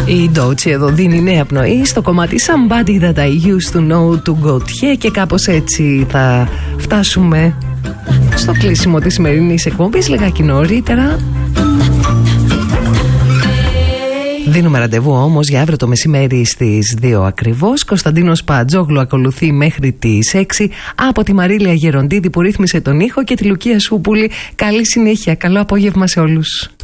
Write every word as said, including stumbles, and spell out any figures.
Η Ντότσι εδώ δίνει νέα πνοή στο κομμάτι Somebody That I Used To Know του Γκοτιέ και κάπως έτσι θα φτάσουμε στο κλείσιμο της σημερινής εκπομπής λιγάκι νωρίτερα. Δίνουμε ραντεβού όμως για αύριο το μεσημέρι στις δύο ακριβώς. Κωνσταντίνος Πατζόγλου ακολουθεί μέχρι τις έξι από τη Μαρίλια Γεροντίδη που ρύθμισε τον ήχο και τη Λουκία Σούπουλη. Καλή συνέχεια, καλό απόγευμα σε όλους.